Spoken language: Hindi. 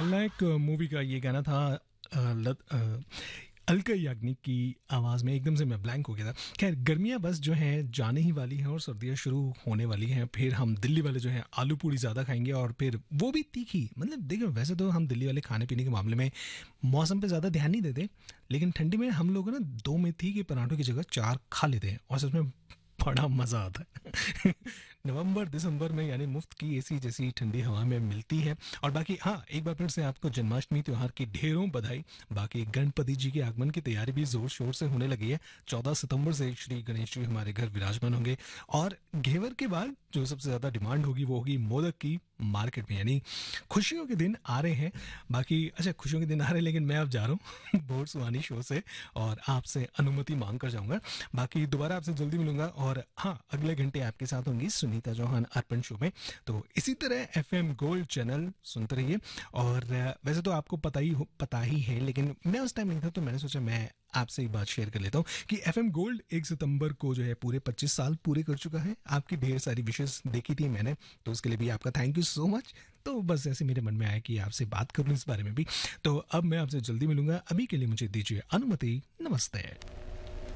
खलनायक मूवी का ये गाना था। अलका याग्निक की आवाज़ में एकदम से मैं ब्लैंक हो गया था। खैर, गर्मियाँ बस जो हैं जाने ही वाली हैं और सर्दियाँ शुरू होने वाली हैं। फिर हम दिल्ली वाले जो हैं आलू पूड़ी ज़्यादा खाएंगे, और फिर वो भी तीखी। मतलब देखो, वैसे तो हम दिल्ली वाले खाने पीने के मामले में मौसम पे ज़्यादा ध्यान नहीं देते, लेकिन ठंडी में हम लोग ना दो मेथी के पराठों की जगह चार खा लेते हैं, और सच में बड़ा मज़ा आता है। नवंबर दिसंबर में यानी मुफ्त की एसी जैसी ठंडी हवा में मिलती है। और बाकी हाँ, एक बार फिर से आपको जन्माष्टमी त्यौहार की ढेरों बधाई। बाकी गणपति जी के आगमन की तैयारी भी जोर शोर से होने लगी है। 14 सितंबर से श्री गणेश जी हमारे घर विराजमान होंगे। और घेवर के बाद जो सबसे ज़्यादा डिमांड होगी वो होगी मोदक की मार्केट में। यानी खुशियों के दिन आ रहे हैं। बाकी अच्छा, खुशियों के दिन आ रहे हैं, लेकिन मैं अब जा रहा हूँ बोर्ड सुहानी शो से, और आपसे अनुमति मांग कर जाऊंगा। बाकी दोबारा आपसे जल्दी मिलूंगा, और हाँ, अगले घंटे आपके साथ होंगी सुनीता चौहान अर्पण शो में। तो इसी तरह एफएम गोल्ड चैनल सुनते रहिए। और वैसे तो आपको पता ही है, लेकिन मैं उस टाइम नहीं था, तो मैंने सोचा मैं आपसे एक बात शेयर कर लेता हूँ कि एफएम गोल्ड 1 सितंबर को जो है पूरे 25 साल पूरे कर चुका है। आपकी ढेर सारी विशेष देखी थी मैंने, तो उसके लिए भी आपका थैंक यू सो मच। तो बस ऐसे मेरे मन में आया कि आपसे बात कर लूँ इस बारे में भी। तो अब मैं आपसे जल्दी मिलूंगा, अभी के लिए मुझे दीजिए अनुमति। नमस्ते।